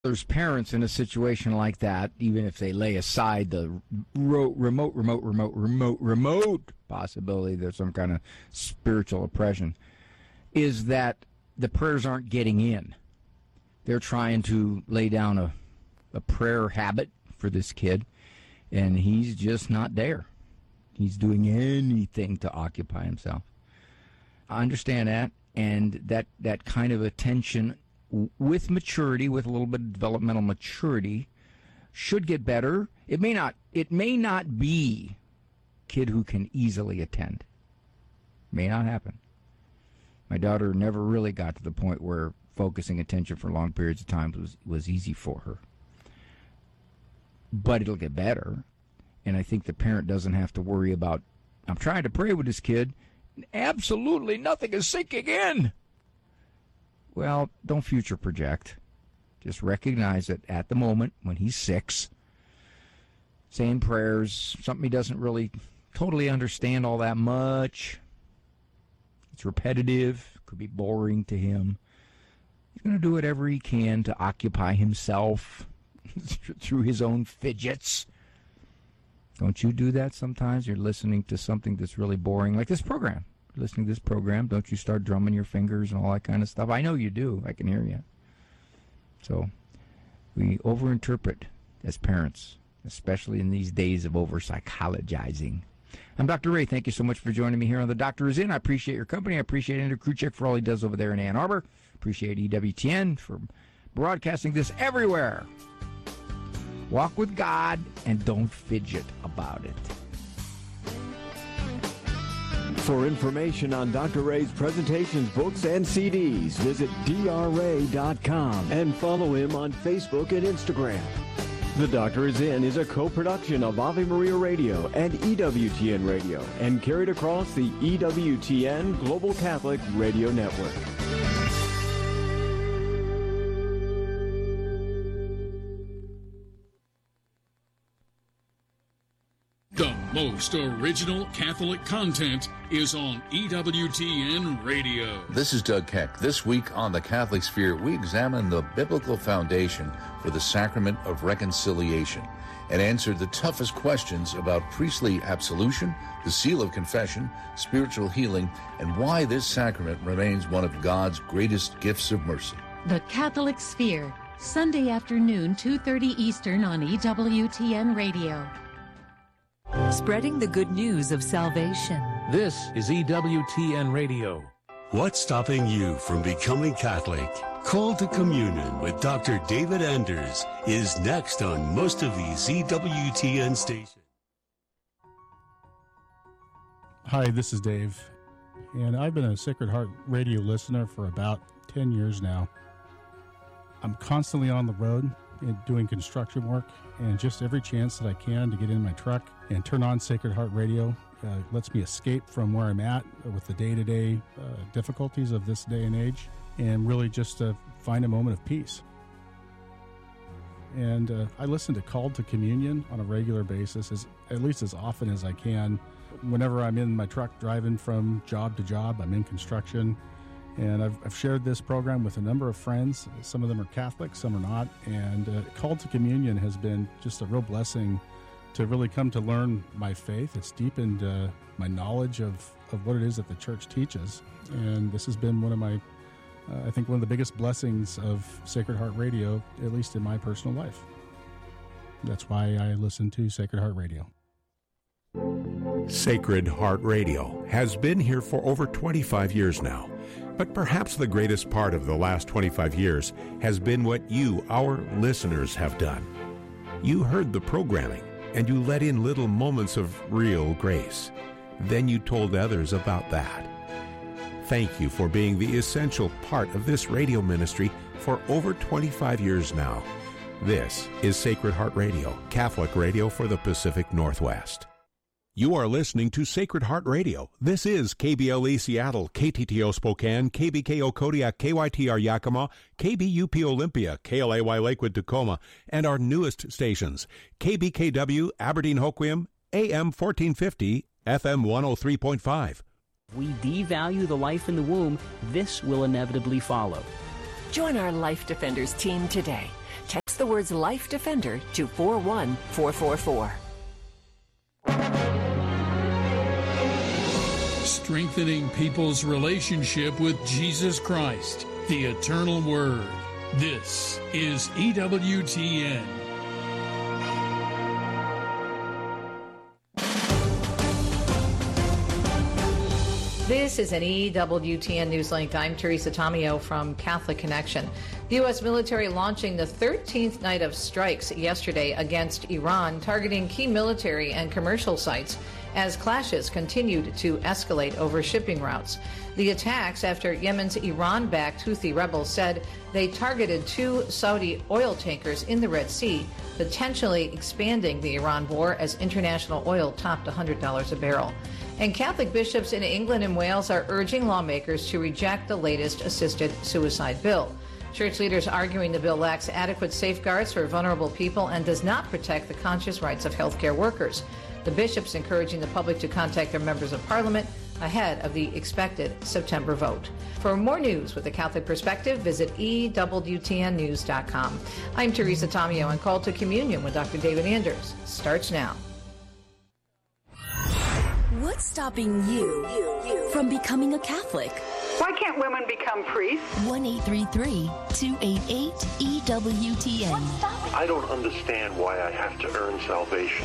There's parents in a situation like that, even if they lay aside the remote possibility there's some kind of spiritual oppression, is that the prayers aren't getting in. They're trying to lay down a prayer habit for this kid, and he's just not there. He's doing anything to occupy himself. I understand that, and that kind of attention with maturity, with a little bit of developmental maturity, should get better. It may not be a kid who can easily attend. May not happen. My daughter never really got to the point where focusing attention for long periods of time was easy for her. But it'll get better. And I think the parent doesn't have to worry about, I'm trying to pray with this kid, absolutely nothing is sinking in. Well, don't future project. Just recognize that at the moment, when he's 6, saying prayers, something he doesn't really totally understand all that much. It's repetitive, could be boring to him. He's going to do whatever he can to occupy himself through his own fidgets. Don't you do that sometimes? You're listening to something that's really boring, like this program. You're listening to this program, don't you start drumming your fingers and all that kind of stuff? I know you do. I can hear you. So we overinterpret as parents, especially in these days of over-psychologizing. I'm Dr. Ray. Thank you so much for joining me here on The Doctor Is In. I appreciate your company. I appreciate Andrew Kruchek for all he does over there in Ann Arbor. Appreciate EWTN for broadcasting this everywhere. Walk with God and don't fidget about it. For information on Dr. Ray's presentations, books, and CDs, visit drray.com and follow him on Facebook and Instagram. The Doctor Is In is a co-production of Ave Maria Radio and EWTN Radio and carried across the EWTN Global Catholic Radio Network. The most original Catholic content is on EWTN Radio. This is Doug Keck. This week on The Catholic Sphere, we examine the biblical foundation for the sacrament of reconciliation and answer the toughest questions about priestly absolution, the seal of confession, spiritual healing, and why this sacrament remains one of God's greatest gifts of mercy. The Catholic Sphere, Sunday afternoon, 2:30 Eastern on EWTN Radio. Spreading the good news of salvation. This is EWTN Radio. What's stopping you from becoming Catholic? Call to Communion with Dr. David Anders is next on most of these EWTN stations. Hi, this is Dave, and I've been a Sacred Heart radio listener for about 10 years now. I'm constantly on the road and doing construction work, and just every chance that I can to get in my truck and turn on Sacred Heart Radio lets me escape from where I'm at with the day-to-day difficulties of this day and age, and really just to find a moment of peace. And I listen to Called to Communion on a regular basis, at least as often as I can. Whenever I'm in my truck driving from job to job, I'm in construction, and I've shared this program with a number of friends. Some of them are Catholic, some are not. And Called to Communion has been just a real blessing to really come to learn my faith. It's deepened my knowledge of what it is that the church teaches. And this has been one of my, I think, one of the biggest blessings of Sacred Heart Radio, at least in my personal life. That's why I listen to Sacred Heart Radio. Sacred Heart Radio has been here for over 25 years now. But perhaps the greatest part of the last 25 years has been what you, our listeners, have done. You heard the programming, and you let in little moments of real grace. Then you told others about that. Thank you for being the essential part of this radio ministry for over 25 years now. This is Sacred Heart Radio, Catholic radio for the Pacific Northwest. You are listening to Sacred Heart Radio. This is KBLE Seattle, KTTO Spokane, KBKO Kodiak, KYTR Yakima, KBUP Olympia, KLAY Lakewood Tacoma, and our newest stations, KBKW Aberdeen Hoquiam, AM 1450, FM 103.5. We devalue the life in the womb, this will inevitably follow. Join our Life Defenders team today. the words Life Defender to 41444. Strengthening people's relationship with Jesus Christ, the Eternal Word. This is EWTN. This is an EWTN Newslink. I'm Teresa Tomeo from Catholic Connection. The U.S. military launching the 13th night of strikes yesterday against Iran, targeting key military and commercial sites as clashes continued to escalate over shipping routes. The attacks after Yemen's Iran-backed Houthi rebels said they targeted 2 Saudi oil tankers in the Red Sea, potentially expanding the Iran war as international oil topped $100 a barrel. And Catholic bishops in England and Wales are urging lawmakers to reject the latest assisted suicide bill. Church leaders arguing the bill lacks adequate safeguards for vulnerable people and does not protect the conscious rights of healthcare workers. The bishops encouraging the public to contact their members of parliament ahead of the expected September vote. For more news with a Catholic perspective, visit EWTNnews.com. I'm Teresa Tomeo, and Call to Communion with Dr. David Anders starts now. What's stopping you from becoming a Catholic? Why can't women become priests? 1-833-288-EWTN. I don't understand why I have to earn salvation.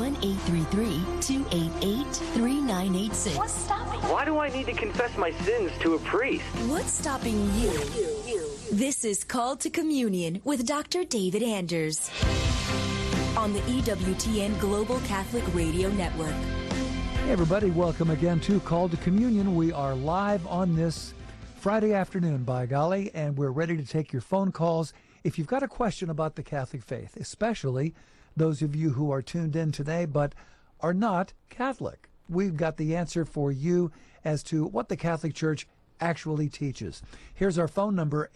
1-833-288-3986. What's stopping? Why do I need to confess my sins to a priest? What's stopping you? This is Called to Communion with Dr. David Anders on the EWTN Global Catholic Radio Network. Hey everybody, welcome again to Call to Communion. We are live on this Friday afternoon, by golly, and we're ready to take your phone calls. If you've got a question about the Catholic faith, especially those of you who are tuned in today but are not Catholic, we've got the answer for you as to what the Catholic Church actually teaches. Here's our phone number,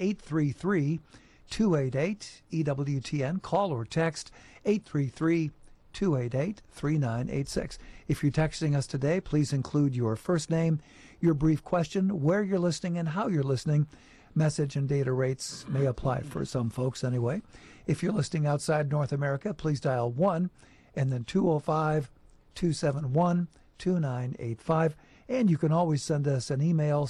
833-288-EWTN. Call or text 833-288-3986. If you're texting us today, please include your first name, your brief question, where you're listening, and how you're listening. Message and data rates may apply for some folks anyway. If you're listening outside North America, please dial 1 and then 205-271-2985. And you can always send us an email,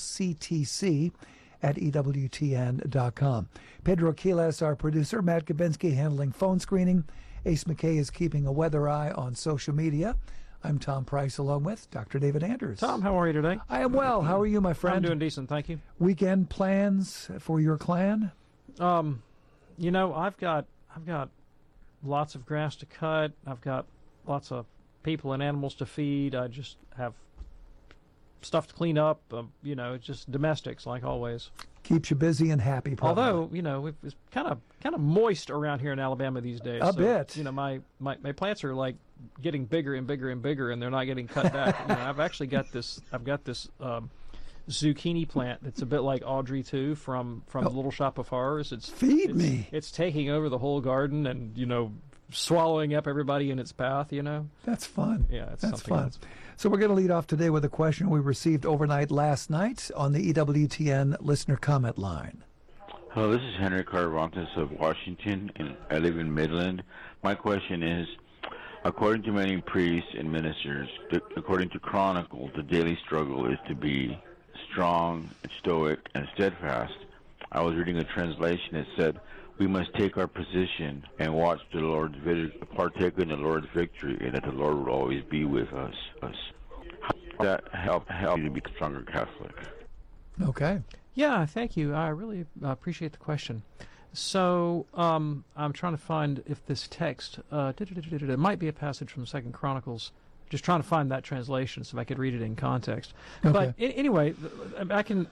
ctc@ewtn.com. Pedro Quiles, our producer, Matt Gabinski handling phone screening. Ace McKay is keeping a weather eye on social media. I'm Tom Price, along with Dr. David Anders. Tom, how are you today? I am well. How are you, my friend? I'm doing decent, thank you. Weekend plans for your clan? You know, I've got lots of grass to cut. I've got lots of people and animals to feed. I just have stuff to clean up. You know, just domestics like always. Keeps you busy and happy, probably. Although, you know, it's kind of moist around here in Alabama these days. A bit. You know, my plants are like getting bigger and bigger and bigger, and they're not getting cut back. You know, I've actually got this. I've got this zucchini plant that's a bit like Audrey 2 from the Little Shop of Horrors. It's taking over the whole garden, and you know, swallowing up everybody in its path. You know. That's fun. Yeah, that's fun. Else. So we're going to lead off today with a question we received overnight last night on the EWTN listener comment line. Hello, this is Henry Carvantes of Washington, and I live in Midland. My question is, according to many priests and ministers, according to Chronicles, the daily struggle is to be strong, stoic, and steadfast. I was reading a translation that said, we must take our position and watch the Lord's partake in the Lord's victory, and that the Lord will always be with us. How does that help you to be a stronger Catholic? Okay. Yeah, thank you. I really appreciate the question. So I'm trying to find if this text, it might be a passage from 2 Chronicles. Just trying to find that translation so if I could read it in context. Okay. But anyway, I can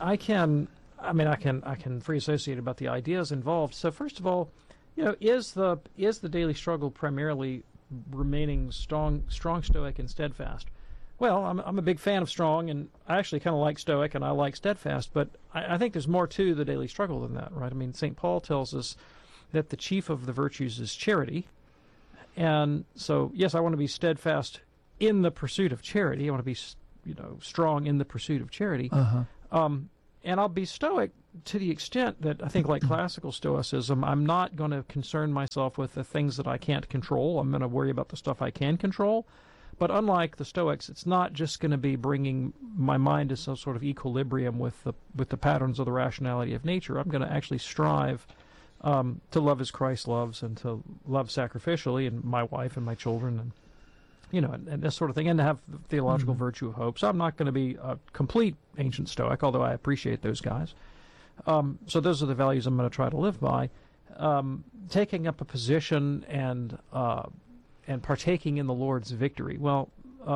free associate about the ideas involved. So first of all, you know, is the daily struggle primarily remaining strong, stoic, and steadfast? Well, I'm a big fan of strong, and I actually kind of like stoic, and I like steadfast. But I think there's more to the daily struggle than that, right? I mean, St. Paul tells us that the chief of the virtues is charity, and so yes, I want to be steadfast in the pursuit of charity. I want to be, you know, strong in the pursuit of charity. Uh-huh. And I'll be Stoic to the extent that I think, like classical Stoicism, I'm not going to concern myself with the things that I can't control. I'm going to worry about the stuff I can control. But unlike the Stoics, it's not just going to be bringing my mind to some sort of equilibrium with the patterns of the rationality of nature. I'm going to actually strive to love as Christ loves and to love sacrificially, and my wife and my children, and and this sort of thing, and to have the theological virtue of hope. So I'm not going to be a complete ancient Stoic, although I appreciate those guys. So those are the values I'm going to try to live by. Taking up a position and partaking in the Lord's victory. Well,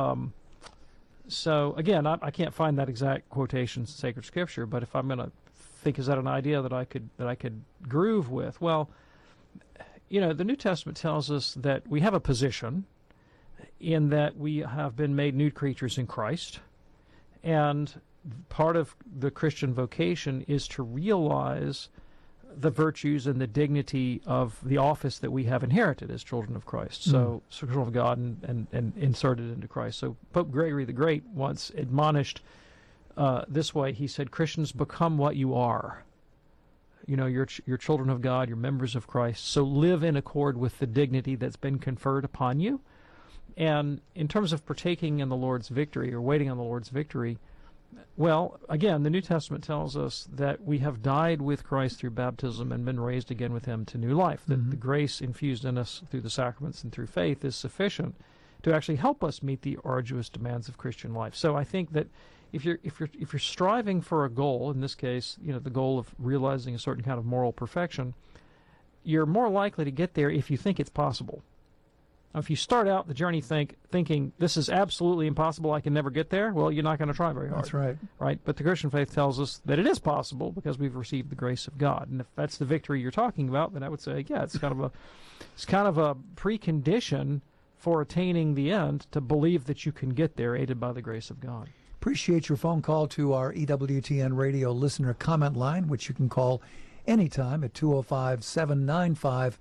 so again, I can't find that exact quotation in sacred scripture, but if I'm going to think, is that an idea that I could groove with? Well, the New Testament tells us that we have a position in that we have been made new creatures in Christ, and part of the Christian vocation is to realize the virtues and the dignity of the office that we have inherited as children of Christ. So children of God and inserted into Christ. So Pope Gregory the Great once admonished this way. He said, Christians, become what you are. You're children of God, you're members of Christ, so live in accord with the dignity that's been conferred upon you. And in terms of partaking in the Lord's victory or waiting on the Lord's victory, well, again, the New Testament tells us that we have died with Christ through baptism and been raised again with him to new life, that the grace infused in us through the sacraments and through faith is sufficient to actually help us meet the arduous demands of Christian life. So I think that if you're striving for a goal, in this case, the goal of realizing a certain kind of moral perfection, you're more likely to get there if you think it's possible. Now, if you start out the journey thinking this is absolutely impossible, I can never get there, well, you're not going to try very hard. That's right. Right? But the Christian faith tells us that it is possible because we've received the grace of God. And if that's the victory you're talking about, then I would say, yeah, it's kind of a precondition for attaining the end to believe that you can get there aided by the grace of God. Appreciate your phone call to our EWTN radio listener comment line, which you can call anytime at 205-795-5773.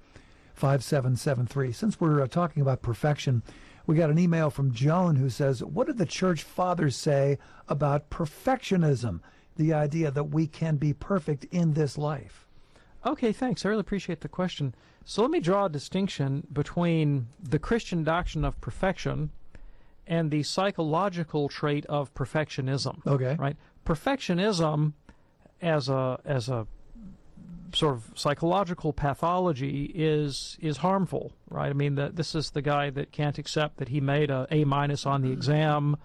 Since we're talking about perfection, we got an email from Joan who says, what did the church fathers say about perfectionism, the idea that we can be perfect in this life? Okay, thanks. I really appreciate the question. So let me draw a distinction between the Christian doctrine of perfection and the psychological trait of perfectionism. Okay. Right? Perfectionism as a sort of psychological pathology is harmful, right? I mean, this is the guy that can't accept that he made a A- on the exam,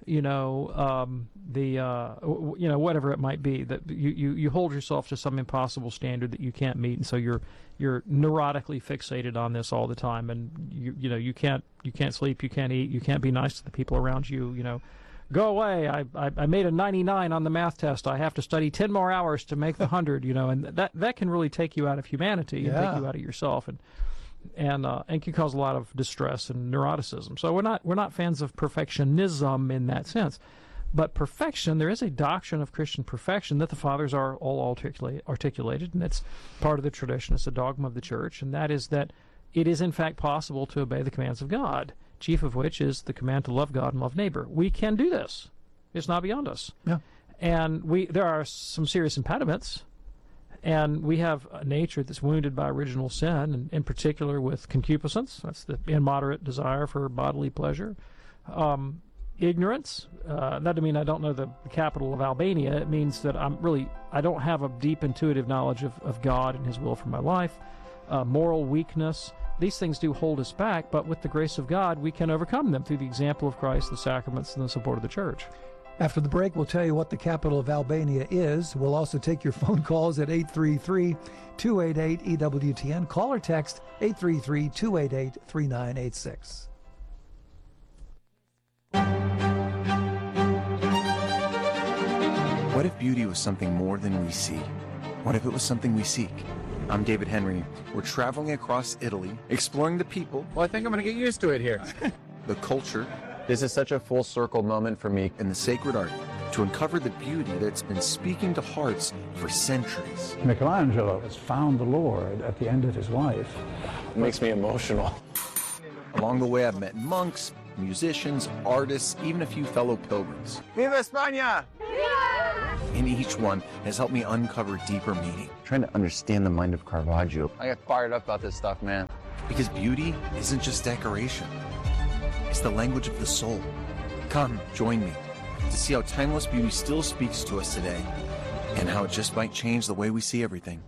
whatever it might be, that you hold yourself to some impossible standard that you can't meet, and so you're neurotically fixated on this all the time, and you can't sleep, you can't eat, you can't be nice to the people around you, Go away! I made a 99 on the math test. I have to study 10 more hours to make the 100. And that can really take you out of humanity and take you out of yourself, and can cause a lot of distress and neuroticism. So we're not fans of perfectionism in that sense. But perfection, there is a doctrine of Christian perfection that the fathers are all articulated, and it's part of the tradition. It's a dogma of the church, and that is that it is in fact possible to obey the commands of God, chief of which is the command to love God and love neighbor. We can do this. It's not beyond us. Yeah. And there are some serious impediments, and we have a nature that's wounded by original sin, and in particular with concupiscence. That's the immoderate desire for bodily pleasure. Ignorance. That doesn't mean I don't know the capital of Albania. It means that I don't have a deep intuitive knowledge of God and His will for my life. Moral weakness. These things do hold us back, but with the grace of God, we can overcome them through the example of Christ, the sacraments, and the support of the church. After the break, we'll tell you what the capital of Albania is. We'll also take your phone calls at 833-288-EWTN. Call or text 833-288-3986. What if beauty was something more than we see? What if it was something we seek? I'm David Henry. We're traveling across Italy, exploring the people. Well, I think I'm going to get used to it here. The culture. This is such a full circle moment for me. And the sacred art to uncover the beauty that's been speaking to hearts for centuries. Michelangelo has found the Lord at the end of his life. It makes me emotional. Along the way, I've met monks, musicians, artists, even a few fellow pilgrims. Viva España! and each one has helped me uncover deeper meaning. Trying to understand the mind of Caravaggio. I get fired up about this stuff, man. Because beauty isn't just decoration. It's the language of the soul. Come, join me to see how timeless beauty still speaks to us today and how it just might change the way we see everything.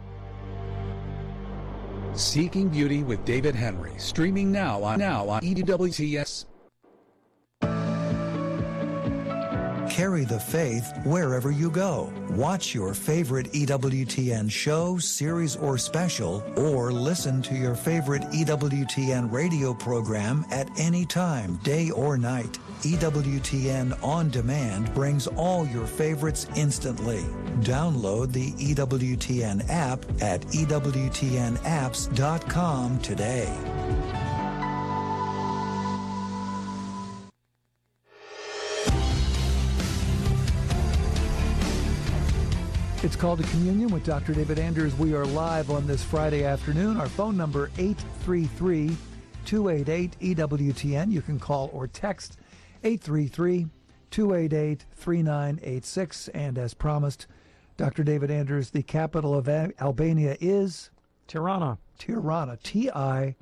Seeking Beauty with David Henry, streaming now on EWTS. Carry the faith wherever you go. Watch your favorite EWTN show, series, or special, or listen to your favorite EWTN radio program at any time, day or night. EWTN On Demand brings all your favorites instantly. Download the EWTN app at EWTNapps.com today. It's Called to Communion with Dr. David Anders. We are live on this Friday afternoon. Our phone number, 833-288-EWTN. You can call or text 833-288-3986. And as promised, Dr. David Anders, the capital of Albania is? Tirana. Tirana. Tirana.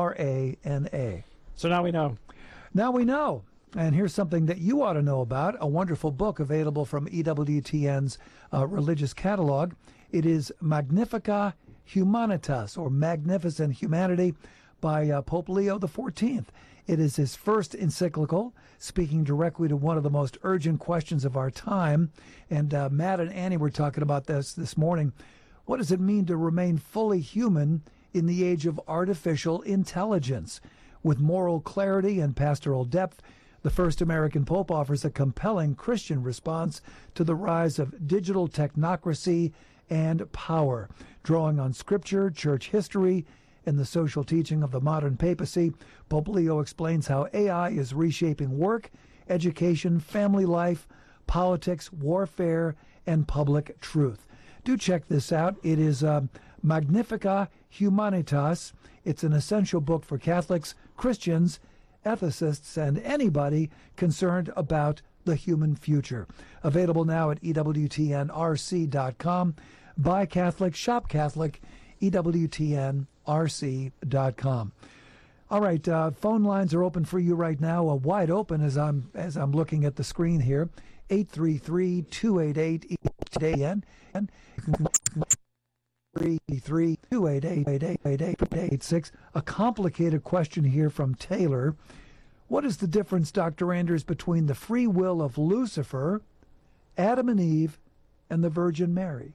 So now we know. Now we know. And here's something that you ought to know about, a wonderful book available from EWTN's religious catalog. It is Magnifica Humanitas, or Magnificent Humanity, by Pope Leo XIV. It is his first encyclical, speaking directly to one of the most urgent questions of our time. And Matt and Annie were talking about this morning. What does it mean to remain fully human in the age of artificial intelligence? With moral clarity and pastoral depth, the first American Pope offers a compelling Christian response to the rise of digital technocracy and power. Drawing on Scripture, church history, and the social teaching of the modern papacy, Pope Leo explains how AI is reshaping work, education, family life, politics, warfare, and public truth. Do check this out. It is Magnifica Humanitas. It's an essential book for Catholics, Christians, ethicists, and anybody concerned about the human future. Available now at EWTNRC.com. Buy Catholic, shop Catholic, EWTNRC.com. All right, phone lines are open for you right now, wide open as I'm looking at the screen here. 833-288-EWTN, and you can 332888886. A complicated question here from Taylor. What is the difference, Dr. Anders, between the free will of Lucifer, Adam and Eve, and the Virgin Mary?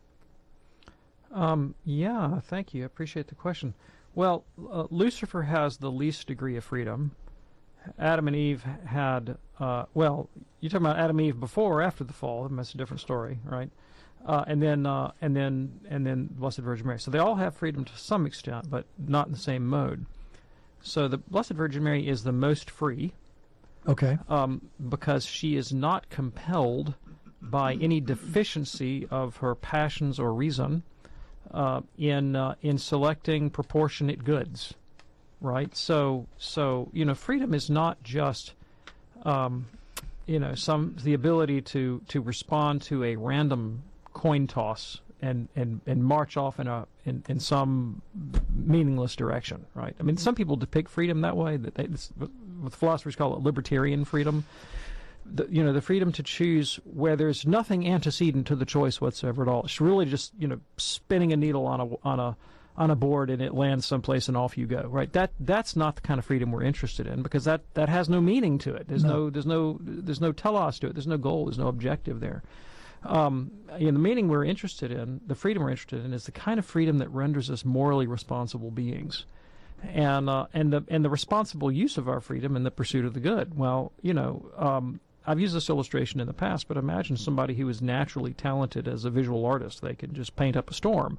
Yeah, thank you. I appreciate the question. Well, Lucifer has the least degree of freedom. Adam and Eve had, well, you're talking about Adam and Eve before or after the fall. That's a different story, right? And then Blessed Virgin Mary. So they all have freedom to some extent, but not in the same mode. So the Blessed Virgin Mary is the most free. Okay. Because she is not compelled by any deficiency of her passions or reason in selecting proportionate goods, right? So freedom is not just the ability to respond to a random coin toss and march off in some meaningless direction, right? I mean, some people depict freedom that way. What philosophers call it libertarian freedom. The freedom to choose where there's nothing antecedent to the choice whatsoever at all. It's really just spinning a needle on a board and it lands someplace and off you go, right? That's not the kind of freedom we're interested in, because that has no meaning to it. There's no telos to it. There's no goal. There's no objective there. The meaning we're interested in, the freedom we're interested in, is the kind of freedom that renders us morally responsible beings, and the responsible use of our freedom in the pursuit of the good. Well, I've used this illustration in the past, but imagine somebody who is naturally talented as a visual artist. They can just paint up a storm,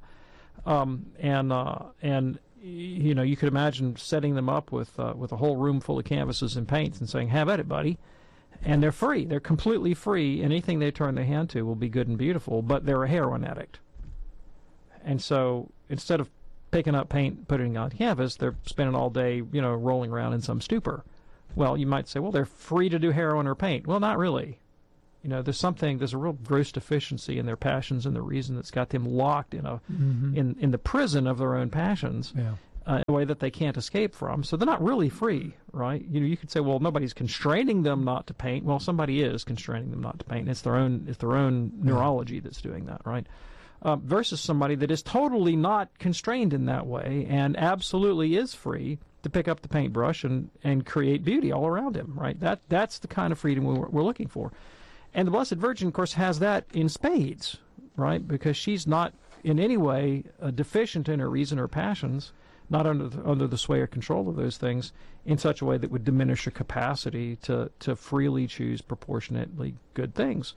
and you could imagine setting them up with a whole room full of canvases and paints and saying, "Have at it, buddy." And they're free. They're completely free. Anything they turn their hand to will be good and beautiful, but they're a heroin addict. And so instead of picking up paint, putting it on canvas, they're spending all day, rolling around in some stupor. Well, you might say, well, they're free to do heroin or paint. Well, not really. There's a real gross deficiency in their passions and the reason that's got them locked in in the prison of their own passions. Yeah. In a way that they can't escape from. So they're not really free, right? You could say, well, nobody's constraining them not to paint. Well, somebody is constraining them not to paint. It's their own neurology that's doing that, right? Versus somebody that is totally not constrained in that way and absolutely is free to pick up the paintbrush and create beauty all around him, right? That's the kind of freedom we're looking for. And the Blessed Virgin, of course, has that in spades, right? Because she's not in any way deficient in her reason or passions, not under the sway or control of those things in such a way that would diminish her capacity to freely choose proportionately good things.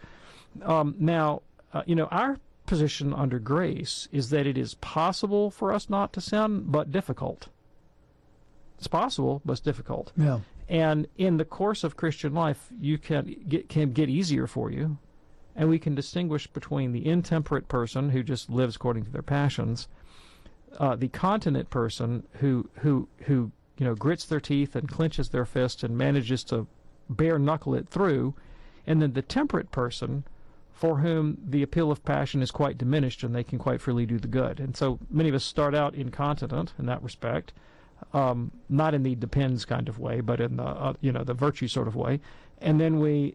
Now, our position under grace is that it is possible for us not to sin, but difficult. It's possible, but it's difficult. Yeah. And in the course of Christian life, can get easier for you, and we can distinguish between the intemperate person who just lives according to their passions, the continent person who grits their teeth and clenches their fist and manages to bare knuckle it through, and then the temperate person for whom the appeal of passion is quite diminished and they can quite freely do the good. And so many of us start out incontinent in that respect, not in the depends kind of way, but in the the virtue sort of way, and then we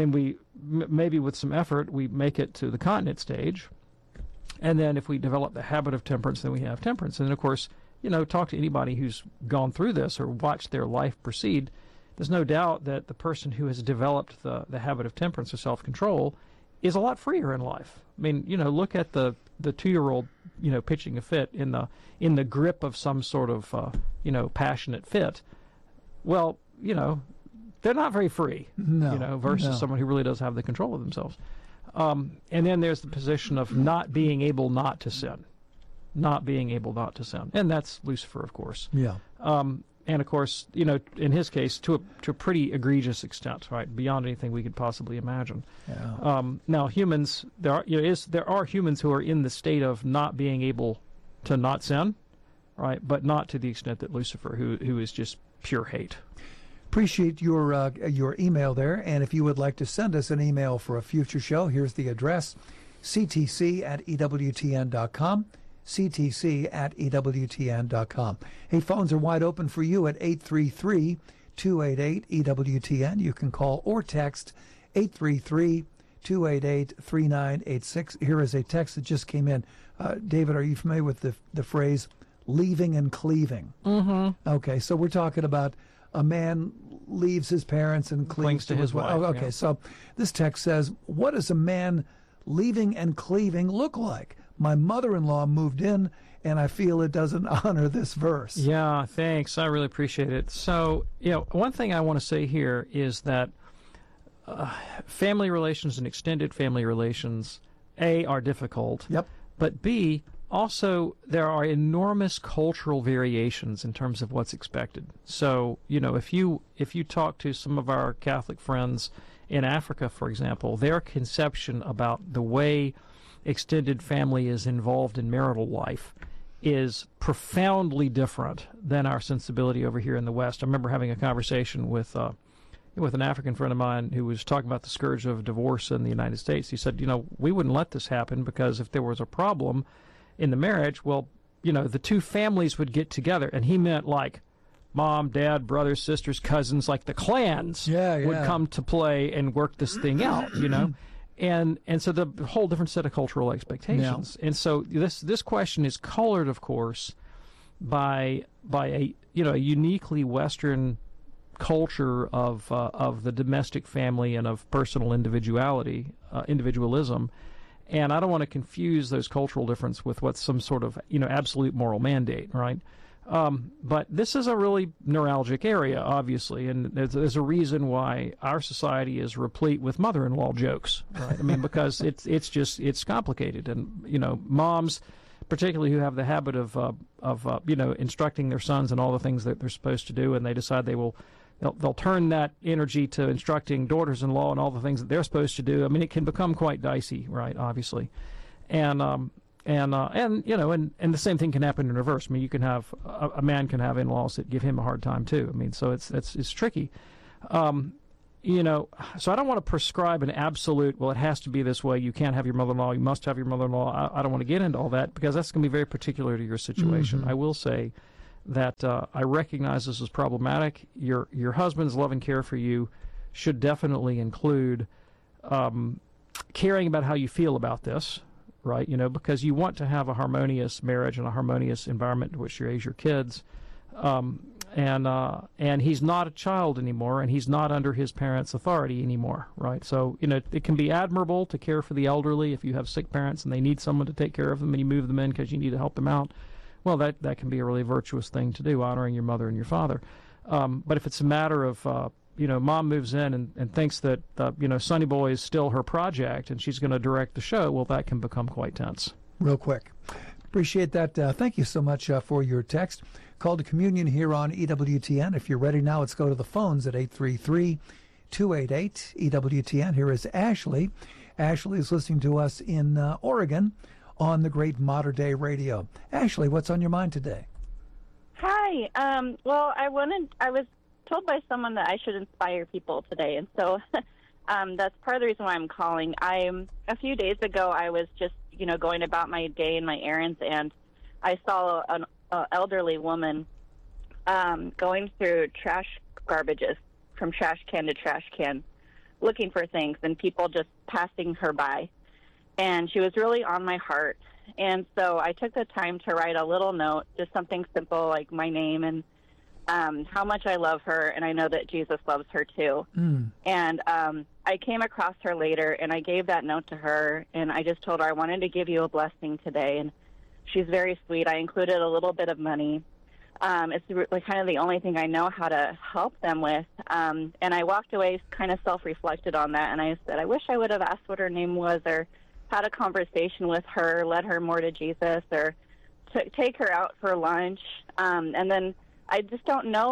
maybe with some effort we make it to the continent stage. And then if we develop the habit of temperance, then we have temperance. And then, of course, talk to anybody who's gone through this or watched their life proceed. There's no doubt that the person who has developed the habit of temperance or self-control is a lot freer in life. I mean, look at the 2-year-old, pitching a fit in the grip of some sort of, passionate fit. Well, they're not very free, versus someone who really does have the control of themselves. And then there's the position of not being able not to sin. And that's Lucifer, of course. Yeah. And, of course, in his case, to a pretty egregious extent, right, beyond anything we could possibly imagine. Yeah. Now, humans, there are humans who are in the state of not being able to not sin, right, but not to the extent that Lucifer, who is just pure hate. Appreciate your email there, and if you would like to send us an email for a future show, here's the address, ctc@ewtn.com, ctc@ewtn.com. Hey, phones are wide open for you at 833-288-EWTN. You can call or text 833-288-3986. Here is a text that just came in. David, are you familiar with the phrase leaving and cleaving? Mm-hmm. Okay, so we're talking about a man leaves his parents and clings to his wife. Oh, okay, yeah. So this text says, what does a man leaving and cleaving look like? My mother-in-law moved in, and I feel it doesn't honor this verse. Yeah, thanks. I really appreciate it. So, one thing I want to say here is that family relations and extended family relations, A, are difficult. Yep. But B, also, there are enormous cultural variations in terms of what's expected. So, if you talk to some of our Catholic friends in Africa, for example, their conception about the way extended family is involved in marital life is profoundly different than our sensibility over here in the West. I remember having a conversation with an African friend of mine who was talking about the scourge of divorce in the United States. He said, we wouldn't let this happen because if there was a problem in the marriage, well, the two families would get together, and he meant like mom, dad, brothers, sisters, cousins, like the clans would come to play and work this thing out, And so the whole different set of cultural expectations. Yeah. And so this question is colored, of course, by a uniquely Western culture of the domestic family and of personal individualism. And I don't want to confuse those cultural differences with what's some sort of absolute moral mandate, right? But this is a really neuralgic area, obviously, and there's a reason why our society is replete with mother-in-law jokes, right? I mean, because it's complicated, and moms, particularly who have the habit of instructing their sons in all the things that they're supposed to do, and they decide they'll turn that energy to instructing daughters-in-law and all the things that they're supposed to do. I mean, it can become quite dicey, right? Obviously, and the same thing can happen in reverse. I mean, you can have a man can have in-laws that give him a hard time too. I mean, so it's tricky. so I don't want to prescribe an absolute, well, it has to be this way, you can't have your mother-in-law, you must have your mother-in-law. I don't want to get into all that because that's going to be very particular to your situation. I will say that I recognize this is problematic. Your husband's love and care for you should definitely include caring about how you feel about this, right? Because you want to have a harmonious marriage and a harmonious environment in which you raise your kids. And he's not a child anymore, and he's not under his parents' authority anymore, right? So, it can be admirable to care for the elderly if you have sick parents and they need someone to take care of them and you move them in because you need to help them out. Well, that can be a really virtuous thing to do, honoring your mother and your father. But if it's a matter of, mom moves in and thinks that, Sonny Boy is still her project and she's going to direct the show, well, that can become quite tense. Real quick. Appreciate that. Thank you so much for your text. Call to Communion here on EWTN. If you're ready now, let's go to the phones at 833-288-EWTN. Here is Ashley. Ashley is listening to us in Oregon on the Great Mater Dei Radio. Ashley, what's on your mind today? Hi. Well, I was told by someone that I should inspire people today, and so that's part of the reason why I'm calling. A few days ago, I was just going about my day and my errands, and I saw an elderly woman going through trash garbages from trash can to trash can, looking for things, and people just passing her by. And she was really on my heart. And so I took the time to write a little note, just something simple like my name and how much I love her, and I know that Jesus loves her too. And I came across her later, and I gave that note to her, and I just told her I wanted to give you a blessing today. And she's very sweet. I included a little bit of money. It's kind of the only thing I know how to help them with. And I walked away kind of self-reflected on that, and I said, I wish I would have asked what her name was or had a conversation with her, led her more to Jesus, or take her out for lunch. And then I just don't know,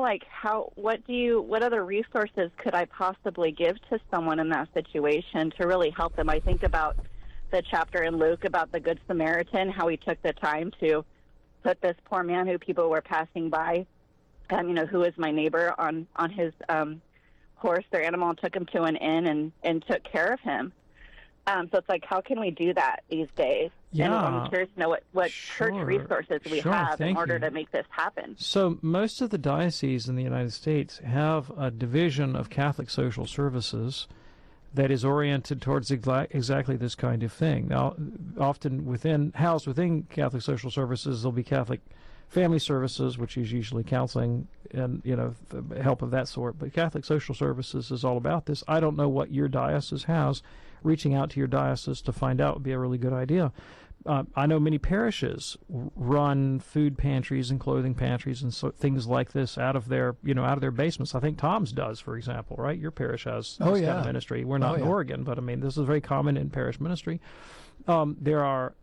what other resources could I possibly give to someone in that situation to really help them? I think about the chapter in Luke about the Good Samaritan, how he took the time to put this poor man who people were passing by, who was my neighbor, on his horse, their animal, and took him to an inn and took care of him. So it's like, how can we do that these days? Yeah. And I'm curious to know what church resources we have in order to make this happen. So most of the dioceses in the United States have a division of Catholic social services that is oriented towards exactly this kind of thing. Now, often housed within Catholic social services, there'll be Catholic family services, which is usually counseling and help of that sort. But Catholic social services is all about this. I don't know what your diocese has. Reaching out to your diocese to find out would be a really good idea. I know many parishes run food pantries and clothing pantries and things like this out of their basements. I think Tom's does, for example, right? Your parish has this kind of ministry. We're not in Oregon, but I mean, this is very common in parish ministry. There are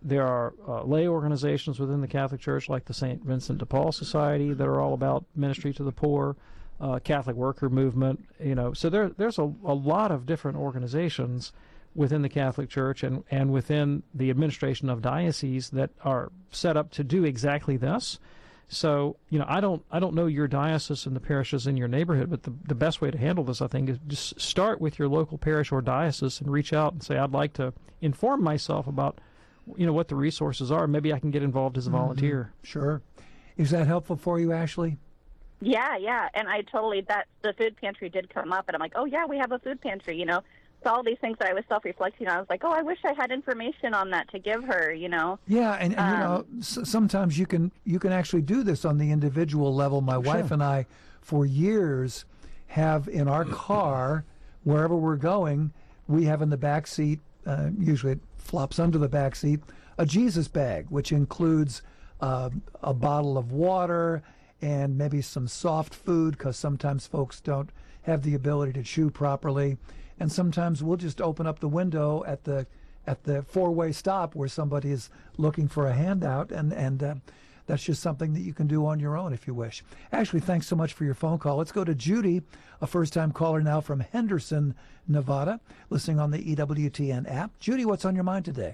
lay organizations within the Catholic Church, like the St. Vincent de Paul Society, that are all about ministry to the poor. Catholic Worker Movement, so there's a lot of different organizations within the Catholic Church and within the administration of dioceses that are set up to do exactly this. So, I don't know your diocese and the parishes in your neighborhood, but the best way to handle this, I think, is just start with your local parish or diocese and reach out and say, I'd like to inform myself about, what the resources are. Maybe I can get involved as a volunteer. Sure. Is that helpful for you, Ashley? Yeah, and the food pantry did come up, and I'm like, oh yeah, we have a food pantry, So all these things that I was self-reflecting on, I was like, oh, I wish I had information on that to give her, Yeah, and sometimes you can actually do this on the individual level. My wife and I, for years, have in our car, wherever we're going, we have in the back seat, usually it flops under the back seat, a Jesus bag, which includes a bottle of water and maybe some soft food, because sometimes folks don't have the ability to chew properly. And sometimes we'll just open up the window at the four-way stop where somebody is looking for a handout, and that's just something that you can do on your own if you wish. Ashley, thanks so much for your phone call. Let's go to Judy, a first-time caller now from Henderson, Nevada, listening on the EWTN app. Judy, what's on your mind today?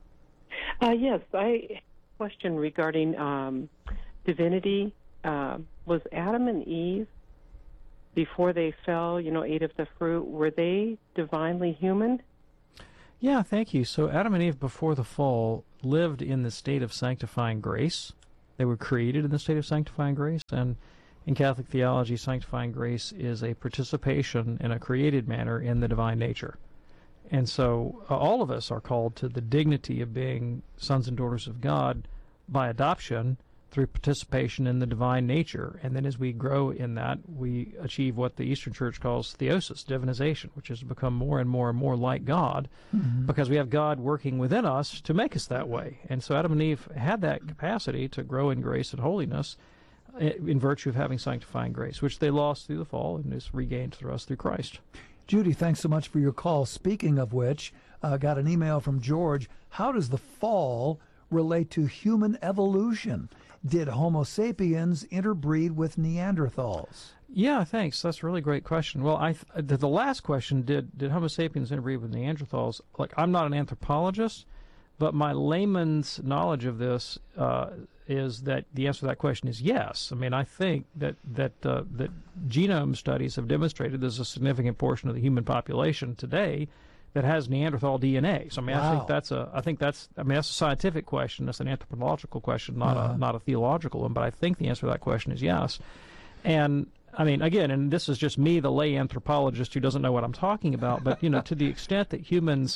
Yes, I have a question regarding divinity. Was Adam and Eve before they fell, ate of the fruit, were they divinely human? Yeah, thank you. So Adam and Eve, before the fall, lived in the state of sanctifying grace. They were created in the state of sanctifying grace, and in Catholic theology, sanctifying grace is a participation in a created manner in the divine nature. And so all of us are called to the dignity of being sons and daughters of God by adoption through participation in the divine nature. And then as we grow in that, we achieve what the Eastern Church calls theosis, divinization, which is to become more and more and more like God, because we have God working within us to make us that way. And so Adam and Eve had that capacity to grow in grace and holiness in virtue of having sanctifying grace, which they lost through the fall and is regained through us through Christ. Judy, thanks so much for your call. Speaking of which, got an email from George. How does the fall relate to human evolution? Did Homo sapiens interbreed with Neanderthals? Yeah, thanks. That's a really great question. Well, the last question, did Homo sapiens interbreed with Neanderthals? Like, I'm not an anthropologist, but my layman's knowledge of this is that the answer to that question is yes. I mean, I think that genome studies have demonstrated there's a significant portion of the human population today that has Neanderthal DNA. So I mean, wow. I think that's a scientific question. That's an anthropological question, not a theological one. But I think the answer to that question is yes. And I mean, again, and this is just me, the lay anthropologist who doesn't know what I'm talking about. But to the extent that humans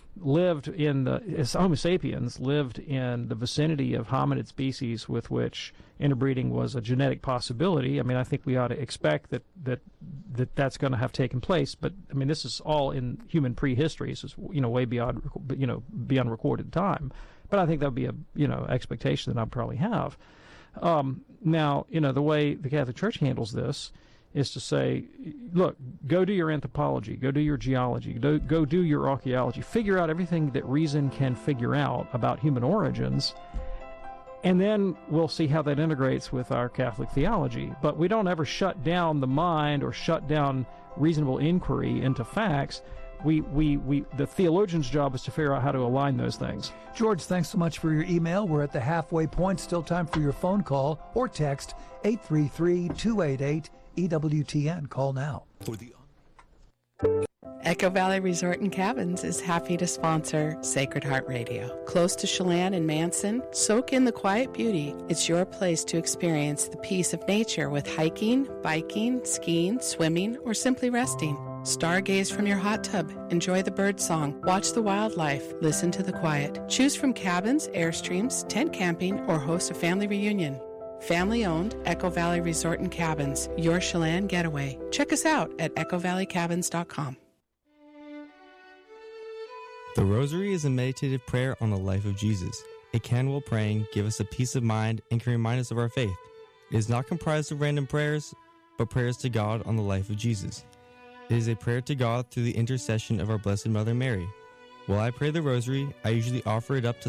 as Homo sapiens lived in the vicinity of hominid species with which interbreeding was a genetic possibility, I mean, I think we ought to expect that's going to have taken place. But I mean, this is all in human prehistory. This is way beyond recorded time. But I think that would be a expectation that I probably have. Now, the way the Catholic Church handles this is to say, look, go do your anthropology, go do your geology, go do your archaeology, figure out everything that reason can figure out about human origins, and then we'll see how that integrates with our Catholic theology. But we don't ever shut down the mind or shut down reasonable inquiry into facts. The theologian's job is to figure out how to align those things. George, thanks so much for your email. We're at the halfway point. Still time for your phone call or text 833-288 EWTN. Call now. Echo Valley Resort and Cabins is happy to sponsor Sacred Heart Radio. Close to Chelan and Manson, soak in the quiet beauty. It's your place to experience the peace of nature with hiking, biking, skiing, swimming, or simply resting. Stargaze from your hot tub, enjoy the bird song, watch the wildlife, listen to the quiet. Choose from cabins, airstreams, tent camping, or host a family reunion. Family-owned Echo Valley Resort and Cabins, your Chelan getaway. Check us out at echovalleycabins.com. The Rosary is a meditative prayer on the life of Jesus. It can, while praying, give us a peace of mind and can remind us of our faith. It is not comprised of random prayers, but prayers to God on the life of Jesus. It is a prayer to God through the intercession of our Blessed Mother Mary. While I pray the Rosary, I usually offer it up to